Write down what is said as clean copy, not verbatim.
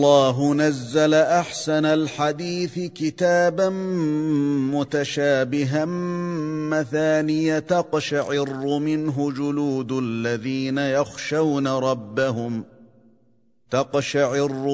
الله نزل احسن الحديث كتابا متشابها مثانية تقشعر منه جلود الذين يخشون ربهم